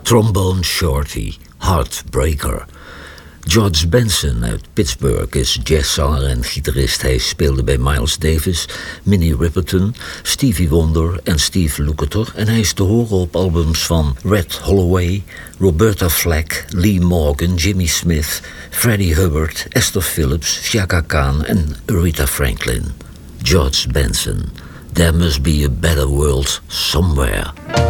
Trombone Shorty, Heartbreaker. George Benson uit Pittsburgh is jazzzanger en gitarist. Hij speelde bij Miles Davis, Minnie Riperton, Stevie Wonder en Steve Lukather. En hij is te horen op albums van Red Holloway, Roberta Flack, Lee Morgan, Jimmy Smith, Freddie Hubbard, Esther Phillips, Chaka Khan en Aretha Franklin. George Benson, There Must Be a Better World Somewhere.